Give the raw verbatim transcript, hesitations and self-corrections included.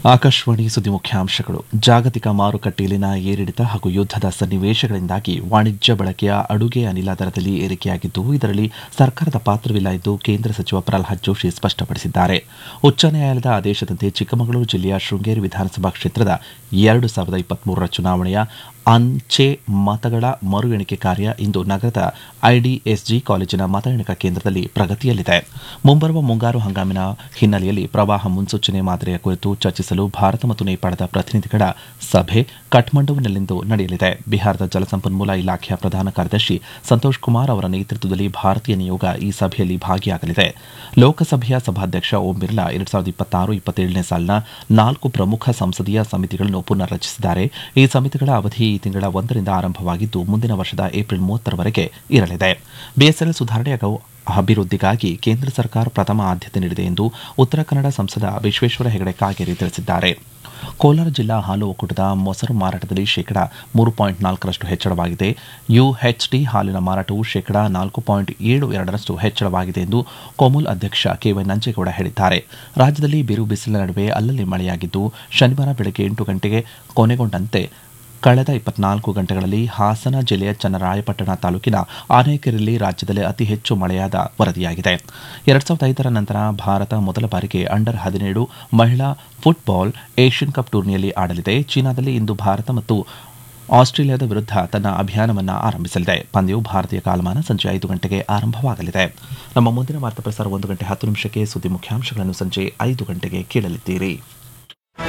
ಆಕಾಶವಾಣಿ ಸುದ್ದಿ ಮುಖ್ಯಾಂಶಗಳು. ಜಾಗತಿಕ ಮಾರುಕಟ್ಟೆಯಲ್ಲಿನ ಏರಿಳಿತ ಹಾಗೂ ಯುದ್ದದ ಸನ್ನಿವೇಶಗಳಿಂದಾಗಿ ವಾಣಿಜ್ಯ ಬಳಕೆಯ ಅಡುಗೆ ಅನಿಲ ದರದಲ್ಲಿ ಏರಿಕೆಯಾಗಿದ್ದು, ಇದರಲ್ಲಿ ಸರ್ಕಾರದ ಪಾತ್ರವಿಲ್ಲ ಎಂದು ಕೇಂದ್ರ ಸಚಿವ ಪ್ರಹ್ಲಾದ್ ಜೋಶಿ ಸ್ಪಷ್ಟಪಡಿಸಿದ್ದಾರೆ. ಉಚ್ಚ ನ್ಯಾಯಾಲಯದ ಆದೇಶದಂತೆ ಚಿಕ್ಕಮಗಳೂರು ಜಿಲ್ಲೆಯ ಶೃಂಗೇರಿ ವಿಧಾನಸಭಾ ಕ್ಷೇತ್ರದ ಎರಡು ಸಾವಿರದ ಇಪ್ಪತ್ಮೂರರ ಚುನಾವಣೆಯ ಅಂಚೆ ಮತಗಳ ಮರು ಎಣಿಕೆ ಕಾರ್ಯ ಇಂದು ನಗರದ ಐಡಿಎಸ್ಜಿ ಕಾಲೇಜಿನ ಮತ ಎಣಿಕಾ ಕೇಂದ್ರದಲ್ಲಿ ಪ್ರಗತಿಯಲ್ಲಿದೆ. ಮುಂಬರುವ ಮುಂಗಾರು ಹಂಗಾಮಿನ ಹಿನ್ನೆಲೆಯಲ್ಲಿ ಪ್ರವಾಹ ಮುನ್ಸೂಚನೆ ಮಾದರಿಯ ಕುರಿತು ಚರ್ಚಿಸಲು ಭಾರತ ಮತ್ತು ನೇಪಾಳದ ಪ್ರತಿನಿಧಿಗಳ ಸಭೆ ಕಠ್ಮಂಡುವಿನಲ್ಲಿಂದು ನಡೆಯಲಿದೆ. ಬಿಹಾರದ ಜಲಸಂಪನ್ಮೂಲ ಇಲಾಖೆಯ ಪ್ರಧಾನ ಕಾರ್ಯದರ್ಶಿ ಸಂತೋಷ್ ಕುಮಾರ್ ಅವರ ನೇತೃತ್ವದಲ್ಲಿ ಭಾರತೀಯ ನಿಯೋಗ ಈ ಸಭೆಯಲ್ಲಿ ಭಾಗಿಯಾಗಲಿದೆ. ಲೋಕಸಭೆಯ ಸಭಾಧ್ಯಕ್ಷ ಓಂ ಬಿರ್ಲಾ ಎರಡು ಸಾವಿರದ ಇಪ್ಪತ್ತಾರು ಇಪ್ಪತ್ತೇಳನೇ ಸಾಲಿನ ನಾಲ್ಕು ಪ್ರಮುಖ ಸಂಸದೀಯ ಸಮಿತಿಗಳನ್ನು ಪುನರ್ ರಚಿಸಿದ್ದಾರೆ. ಈ ಸಮಿತಿಗಳ ಅವಧಿ ಈ ತಿಂಗಳ ಒಂದರಿಂದ ಆರಂಭವಾಗಿದ್ದು, ಮುಂದಿನ ವರ್ಷದ ಏಪ್ರಿಲ್ ಮೂವತ್ತರವರೆಗೆ ಇರಲಿದೆ. ಬಿಎಸ್ಎನ್ಎಲ್ ಸುಧಾರಣೆ ಹಾಗೂ ಅಭಿವೃದ್ಧಿಗಾಗಿ ಕೇಂದ್ರ ಸರ್ಕಾರ ಪ್ರಥಮ ಆದ್ಯತೆ ನೀಡಿದೆ ಎಂದು ಉತ್ತರ ಕನ್ನಡ ಸಂಸದ ವಿಶ್ವೇಶ್ವರ ಹೆಗಡೆ ಕಾಗೇರಿ ತಿಳಿಸಿದ್ದಾರೆ. ಕೋಲಾರ ಜಿಲ್ಲಾ ಹಾಲು ಒಕ್ಕೂಟದ ಮೊಸರು ಮಾರಾಟದಲ್ಲಿ ಶೇಕಡಾ ಮೂರು ಪಾಯಿಂಟ್ ನಾಲ್ಕರಷ್ಟು ಹೆಚ್ಚಳವಾಗಿದೆ. ಯುಎಚ್ಟಿ ಹಾಲಿನ ಮಾರಾಟವು ಶೇಕಡಾ ನಾಲ್ಕು ಪಾಯಿಂಟ್ ಏಳು ಎರಡರಷ್ಟು ಹೆಚ್ಚಳವಾಗಿದೆ ಎಂದು ಕೊಮುಲ್ ಅಧ್ಯಕ್ಷ ಕೆವೈ ನಂಜೇಗೌಡ ಹೇಳಿದ್ದಾರೆ. ರಾಜ್ಯದಲ್ಲಿ ಬಿರು ಬಿಸಿಲಿನ ನಡುವೆ ಅಲ್ಲಲ್ಲಿ ಮಳೆಯಾಗಿದ್ದು, ಶನಿವಾರ ಬೆಳಗ್ಗೆ ಎಂಟು ಗಂಟೆಗೆ ಕೊನೆಗೊಂಡಂತೆ ಕಳೆದ ಇಪ್ಪತ್ನಾಲ್ಕು ಗಂಟೆಗಳಲ್ಲಿ ಹಾಸನ ಜಿಲ್ಲೆಯ ಚನ್ನರಾಯಪಟ್ಟಣ ತಾಲೂಕಿನ ಆನೇಕೆರೆಯಲ್ಲಿ ರಾಜ್ಯದಲ್ಲೇ ಅತಿ ಹೆಚ್ಚು ಮಳೆಯಾದ ವರದಿಯಾಗಿದೆ. ಎರಡ್ ಸಾವಿರದ ಐದರ ನಂತರ ಭಾರತ ಮೊದಲ ಬಾರಿಗೆ ಅಂಡರ್ ಹದಿನೇಳು ಮಹಿಳಾ ಫುಟ್ಬಾಲ್ ಏಷ್ಯನ್ ಕಪ್ ಟೂರ್ನಿಯಲ್ಲಿ ಆಡಲಿದೆ. ಚೀನಾದಲ್ಲಿ ಇಂದು ಭಾರತ ಮತ್ತು ಆಸ್ಟ್ರೇಲಿಯಾದ ವಿರುದ್ಧ ತನ್ನ ಅಭಿಯಾನವನ್ನು ಆರಂಭಿಸಲಿದೆ. ಪಂದ್ಯವು ಭಾರತೀಯ ಕಾಲಮಾನ ಸಂಜೆ ಐದು ಗಂಟೆಗೆ ಆರಂಭವಾಗಲಿದೆ. ನಮ್ಮ ಮುಂದಿನ ವಾರ್ತಾ ಪ್ರಸಾರ ಒಂದು ಗಂಟೆ ಹತ್ತು ನಿಮಿಷಕ್ಕೆ. ಸುದ್ದಿ ಮುಖ್ಯಾಂಶಗಳನ್ನು ಸಂಜೆ ಐದು ಗಂಟೆಗೆ ಕೇಳಲಿದ್ದೀರಿ.